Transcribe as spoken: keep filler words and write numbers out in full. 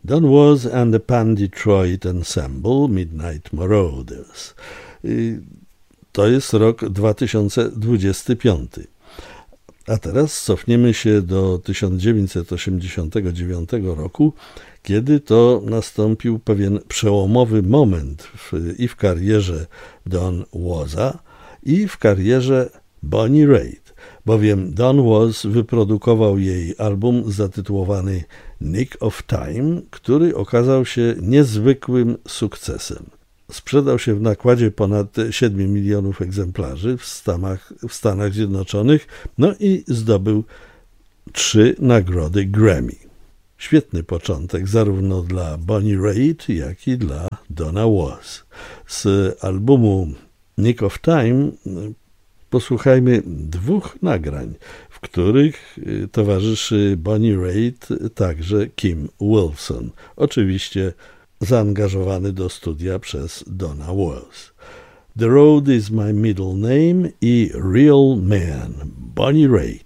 Don Was and the Pan Detroit Ensemble, Midnight Marauders. To jest rok dwa tysiące dwudziesty piąty. A teraz cofniemy się do tysiąc dziewięćset osiemdziesiątego dziewiątego roku, kiedy to nastąpił pewien przełomowy moment w, i w karierze Don Wasa, i w karierze Bonnie Raitt, bowiem Don Was wyprodukował jej album zatytułowany Nick of Time, który okazał się niezwykłym sukcesem. Sprzedał się w nakładzie ponad siedmiu milionów egzemplarzy w Stanach, w Stanach Zjednoczonych, no i zdobył trzy nagrody Grammy. Świetny początek zarówno dla Bonnie Raitt, jak i dla Donna Was. Z albumu Nick of Time posłuchajmy dwóch nagrań, w których towarzyszy Bonnie Raitt także Kim Wilson, oczywiście zaangażowany do studia przez Donna Was. The Road is My Middle Name i Real Man, Bonnie Raitt.